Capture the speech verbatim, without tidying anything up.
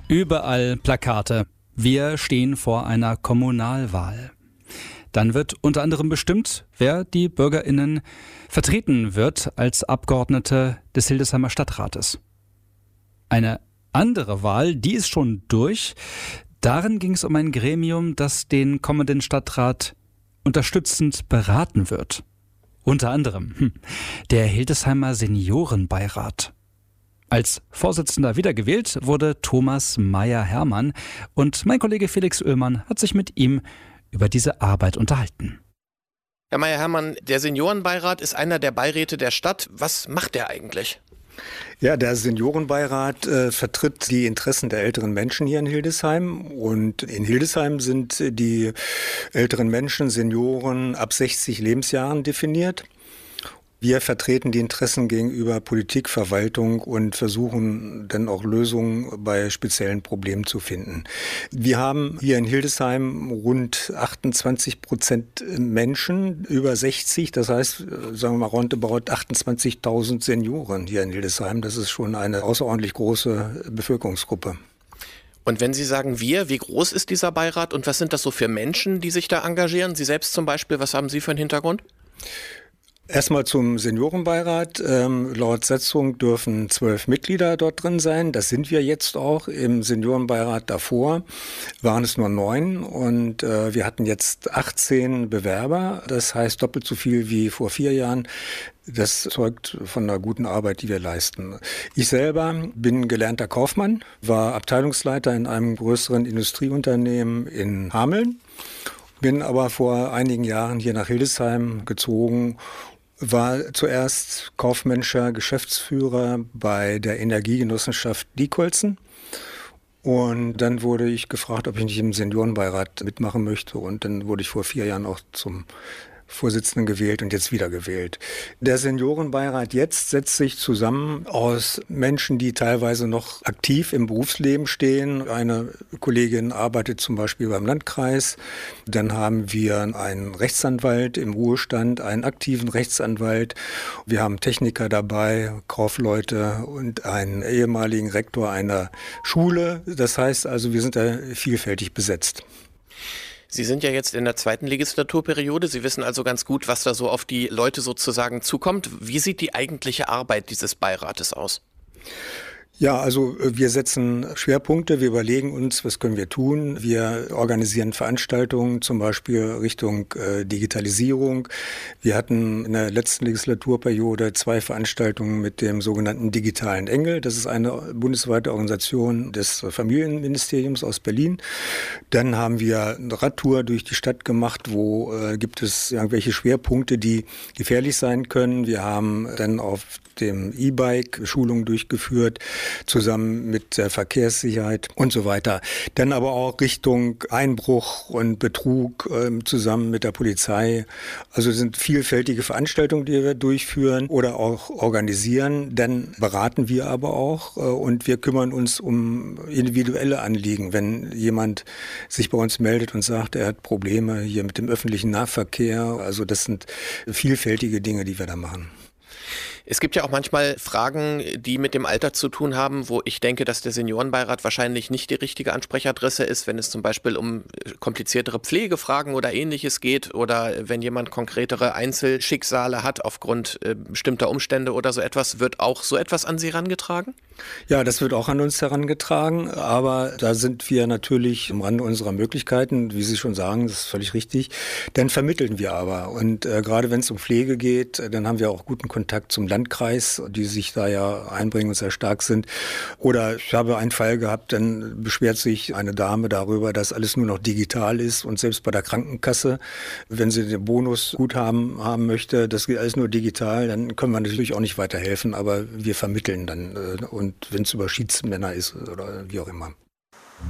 Überall Plakate. Wir stehen vor einer Kommunalwahl. Dann wird unter anderem bestimmt, wer die BürgerInnen vertreten wird als Abgeordnete des Hildesheimer Stadtrates. Eine andere Wahl, die ist schon durch. Darin ging es um ein Gremium, das den kommenden Stadtrat unterstützend beraten wird. Unter anderem hm, der Hildesheimer Seniorenbeirat. Als Vorsitzender wiedergewählt wurde Thomas Meyer-Hermann und mein Kollege Felix Oehlmann hat sich mit ihm über diese Arbeit unterhalten. Herr Meyer-Hermann, der Seniorenbeirat ist einer der Beiräte der Stadt. Was macht der eigentlich? Ja, der Seniorenbeirat äh, vertritt die Interessen der älteren Menschen hier in Hildesheim. Und in Hildesheim sind die älteren Menschen, Senioren ab sechzig Lebensjahren definiert. Wir vertreten die Interessen gegenüber Politik, Verwaltung und versuchen dann auch Lösungen bei speziellen Problemen zu finden. Wir haben hier in Hildesheim rund achtundzwanzig Prozent Menschen über sechzig, das heißt, sagen wir mal roundabout achtundzwanzigtausend Senioren hier in Hildesheim. Das ist schon eine außerordentlich große Bevölkerungsgruppe. Und wenn Sie sagen wir, wie groß ist dieser Beirat und was sind das so für Menschen, die sich da engagieren? Sie selbst zum Beispiel, was haben Sie für einen Hintergrund? Erstmal zum Seniorenbeirat. Ähm, laut Satzung dürfen zwölf Mitglieder dort drin sein. Das sind wir jetzt auch. Im Seniorenbeirat davor waren es nur neun und äh, wir hatten jetzt achtzehn Bewerber. Das heißt doppelt so viel wie vor vier Jahren. Das zeugt von einer guten Arbeit, die wir leisten. Ich selber bin gelernter Kaufmann, war Abteilungsleiter in einem größeren Industrieunternehmen in Hameln, bin aber vor einigen Jahren hier nach Hildesheim gezogen. War zuerst kaufmännischer Geschäftsführer bei der Energiegenossenschaft Diekholzen. Und dann wurde ich gefragt, ob ich nicht im Seniorenbeirat mitmachen möchte. Und dann wurde ich vor vier Jahren auch zum Vorsitzenden gewählt und jetzt wieder gewählt. Der Seniorenbeirat jetzt setzt sich zusammen aus Menschen, die teilweise noch aktiv im Berufsleben stehen. Eine Kollegin arbeitet zum Beispiel beim Landkreis. Dann haben wir einen Rechtsanwalt im Ruhestand, einen aktiven Rechtsanwalt. Wir haben Techniker dabei, Kaufleute und einen ehemaligen Rektor einer Schule. Das heißt also, wir sind da vielfältig besetzt. Sie sind ja jetzt in der zweiten Legislaturperiode. Sie wissen also ganz gut, was da so auf die Leute sozusagen zukommt. Wie sieht die eigentliche Arbeit dieses Beirates aus? Ja, also wir setzen Schwerpunkte, wir überlegen uns, was können wir tun. Wir organisieren Veranstaltungen, zum Beispiel Richtung äh, Digitalisierung. Wir hatten in der letzten Legislaturperiode zwei Veranstaltungen mit dem sogenannten Digitalen Engel. Das ist eine bundesweite Organisation des Familienministeriums aus Berlin. Dann haben wir eine Radtour durch die Stadt gemacht, wo äh, gibt es irgendwelche Schwerpunkte, die gefährlich sein können. Wir haben dann auf dem E-Bike Schulungen durchgeführt, zusammen mit der Verkehrssicherheit und so weiter. Dann aber auch Richtung Einbruch und Betrug äh, zusammen mit der Polizei. Also es sind vielfältige Veranstaltungen, die wir durchführen oder auch organisieren. Dann beraten wir aber auch äh, und wir kümmern uns um individuelle Anliegen. Wenn jemand sich bei uns meldet und sagt, er hat Probleme hier mit dem öffentlichen Nahverkehr, also das sind vielfältige Dinge, die wir da machen. Es gibt ja auch manchmal Fragen, die mit dem Alter zu tun haben, wo ich denke, dass der Seniorenbeirat wahrscheinlich nicht die richtige Ansprechadresse ist, wenn es zum Beispiel um kompliziertere Pflegefragen oder Ähnliches geht oder wenn jemand konkretere Einzelschicksale hat aufgrund äh, bestimmter Umstände oder so etwas. Wird auch so etwas an Sie herangetragen? Ja, das wird auch an uns herangetragen, aber da sind wir natürlich am Rande unserer Möglichkeiten, wie Sie schon sagen, das ist völlig richtig. Dann vermitteln wir aber und äh, gerade wenn es um Pflege geht, dann haben wir auch guten Kontakt zum Landkreis, die sich da ja einbringen und sehr stark sind. Oder ich habe einen Fall gehabt, dann beschwert sich eine Dame darüber, dass alles nur noch digital ist und selbst bei der Krankenkasse, wenn sie den Bonusguthaben haben möchte, das geht alles nur digital, dann können wir natürlich auch nicht weiterhelfen, aber wir vermitteln dann äh, und wenn es über Schiedsmänner ist oder wie auch immer.